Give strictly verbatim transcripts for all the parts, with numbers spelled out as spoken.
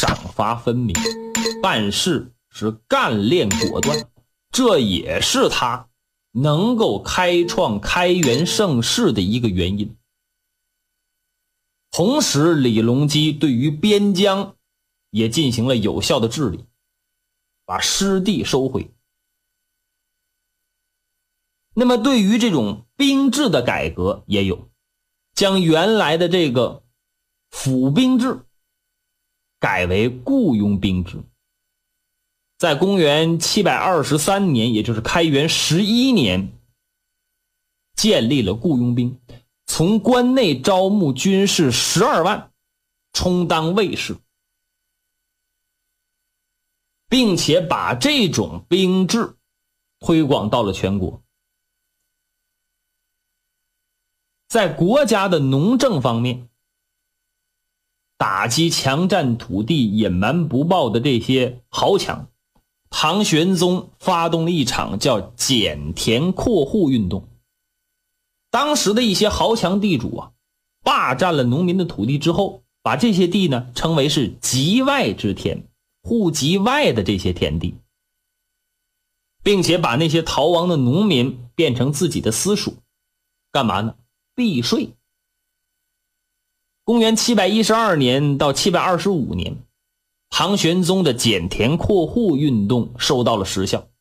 赏罚分明，办事是干练果断，这也是他能够开创开元盛世的一个原因。同时，李隆基对于边疆也进行了有效的治理，把失地收回。那么对于这种兵制的改革也有，将原来的这个府兵制改为雇佣兵制。在公元七百二十三年，也就是开元十一年，建立了雇佣兵，从关内招募军士十二万，充当卫士，并且把这种兵制推广到了全国。在国家的农政方面，打击强占土地、隐瞒不报的这些豪强，唐玄宗发动了一场叫减田扩户运动。当时的一些豪强地主啊，霸占了农民的土地之后，把这些地呢称为是籍外之田，户籍外的这些田地，并且把那些逃亡的农民变成自己的私属，干嘛呢？避税。公元七百一十二年到七百二十五年，唐玄宗的减田扩户运动受到了实效，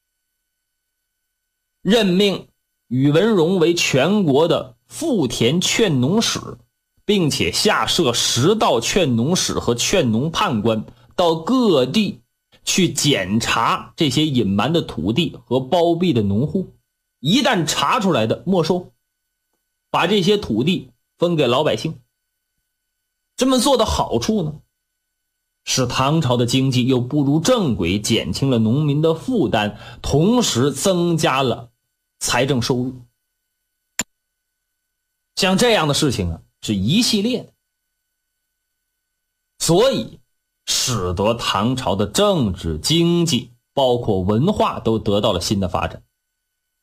任命宇文融为全国的富田劝农使，并且下设十道劝农使和劝农判官，到各地去检查这些隐瞒的土地和包庇的农户，一旦查出来的没收，把这些土地分给老百姓。这么做的好处呢，使唐朝的经济又步入正轨，减轻了农民的负担，同时增加了财政收入。像这样的事情啊，是一系列的，所以使得唐朝的政治、经济包括文化都得到了新的发展。